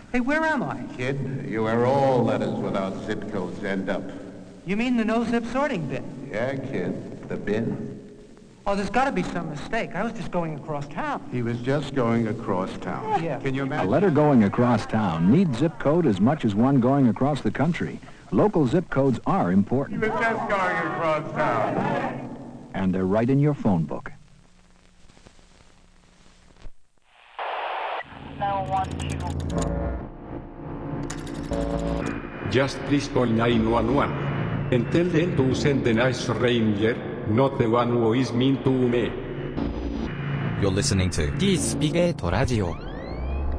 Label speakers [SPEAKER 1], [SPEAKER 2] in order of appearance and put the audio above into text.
[SPEAKER 1] Hey, where am I?
[SPEAKER 2] Kid, you where all letters without zip codes end up.
[SPEAKER 1] You mean the no-zip sorting bin?
[SPEAKER 2] Yeah, kid, the bin.
[SPEAKER 1] Oh, there's got to be some mistake. I was just going across town.
[SPEAKER 2] He was just going across town.
[SPEAKER 1] Yeah.
[SPEAKER 2] Can you
[SPEAKER 3] A
[SPEAKER 2] imagine?
[SPEAKER 3] letter going across town needs zip code as much as one going across the country. Local zip codes are
[SPEAKER 2] He
[SPEAKER 3] important,
[SPEAKER 2] was just going across town.
[SPEAKER 3] and they're right in your phone book.
[SPEAKER 4] 912.
[SPEAKER 5] Just please call 911. And tell them to send a nice ranger, not the one who is mean to me.
[SPEAKER 6] You're listening to
[SPEAKER 7] T スピゲートラジオ